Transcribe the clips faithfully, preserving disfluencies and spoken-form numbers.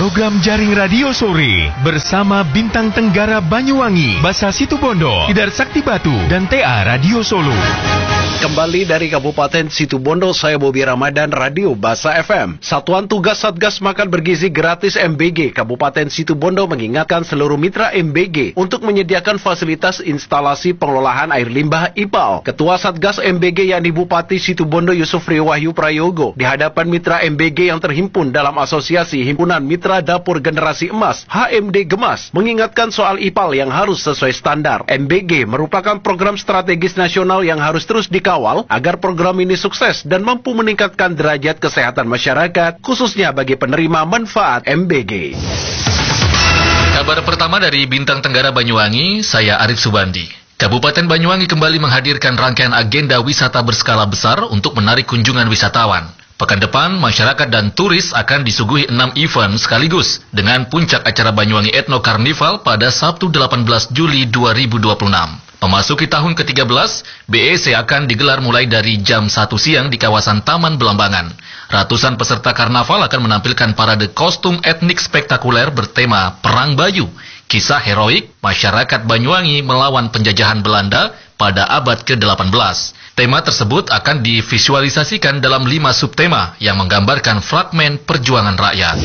program Jaring Radio Sore bersama Bintang Tenggara Banyuwangi, Basa Situbondo, Tidar Sakti Batu, dan T A Radio Solo. Kembali dari Kabupaten Situbondo, saya Bobi Ramadan, Radio Basa F M. Satuan Tugas Satgas Makan Bergizi Gratis M B G Kabupaten Situbondo mengingatkan seluruh mitra M B G untuk menyediakan fasilitas instalasi pengelolaan air limbah I P A L. Ketua Satgas M B G yakni Bupati Situbondo Yusuf Riwahyu Prayogo di hadapan mitra M B G yang terhimpun dalam Asosiasi Himpunan Mitra Dapur Generasi Emas H M D Gemas mengingatkan soal I P A L yang harus sesuai standar. M B G merupakan program strategis nasional yang harus terus dikawal agar program ini sukses dan mampu meningkatkan derajat kesehatan masyarakat, khususnya bagi penerima manfaat M B G. Kabar pertama dari Bintang Tenggara Banyuwangi, saya Arif Subandi. Kabupaten Banyuwangi kembali menghadirkan rangkaian agenda wisata berskala besar untuk menarik kunjungan wisatawan. Pekan depan, masyarakat dan turis akan disuguhi enam event sekaligus dengan puncak acara Banyuwangi Ethno Carnival pada Sabtu delapan belas Juli dua ribu dua puluh enam. Memasuki tahun ke tiga belas, B E C akan digelar mulai dari jam satu siang di kawasan Taman Belambangan. Ratusan peserta karnaval akan menampilkan parade kostum etnik spektakuler bertema Perang Bayu, kisah heroik masyarakat Banyuwangi melawan penjajahan Belanda pada abad ke delapan belas. Tema tersebut akan divisualisasikan dalam lima subtema yang menggambarkan fragmen perjuangan rakyat.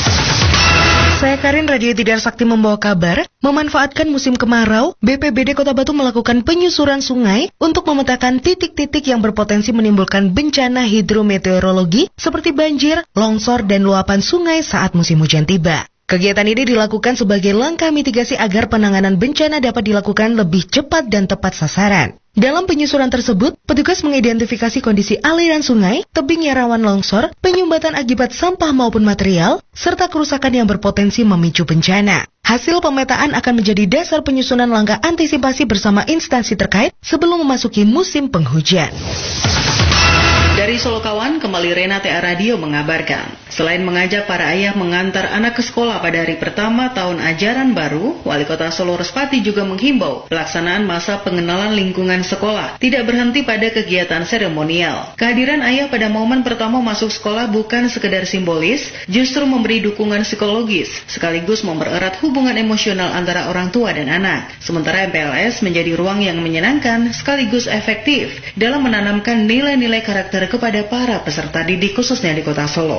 Saya Karin, Radio Tidar Sakti membawa kabar. Memanfaatkan musim kemarau, B P B D Kota Batu melakukan penyusuran sungai untuk memetakan titik-titik yang berpotensi menimbulkan bencana hidrometeorologi seperti banjir, longsor, dan luapan sungai saat musim hujan tiba. Kegiatan ini dilakukan sebagai langkah mitigasi agar penanganan bencana dapat dilakukan lebih cepat dan tepat sasaran. Dalam penyusuran tersebut, petugas mengidentifikasi kondisi aliran sungai, tebing yang rawan longsor, penyumbatan akibat sampah maupun material, serta kerusakan yang berpotensi memicu bencana. Hasil pemetaan akan menjadi dasar penyusunan langkah antisipasi bersama instansi terkait sebelum memasuki musim penghujan. Dari Solokawan, kembali Rena T A Radio mengabarkan, selain mengajak para ayah mengantar anak ke sekolah pada hari pertama tahun ajaran baru, Wali Kota Solo Respati juga menghimbau pelaksanaan masa pengenalan lingkungan sekolah tidak berhenti pada kegiatan seremonial. Kehadiran ayah pada momen pertama masuk sekolah bukan sekedar simbolis, justru memberi dukungan psikologis, sekaligus mempererat hubungan emosional antara orang tua dan anak. Sementara M P L S menjadi ruang yang menyenangkan sekaligus efektif dalam menanamkan nilai-nilai karakter kepada para peserta didik khususnya di Kota Solo.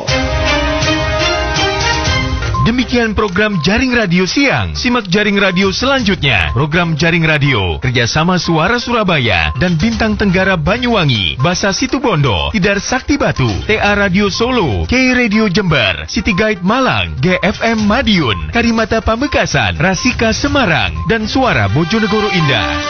Demikian program Jaring Radio Siang. Simak Jaring Radio selanjutnya. Program Jaring Radio kerjasama Suara Surabaya dan Bintang Tenggara Banyuwangi, Basa Situbondo, Tidar Sakti Batu, T A Radio Solo, K Radio Jember, City Guide Malang, G F M Madiun, Karimata Pamekasan, Rasika Semarang, dan Suara Bojonegoro Indah.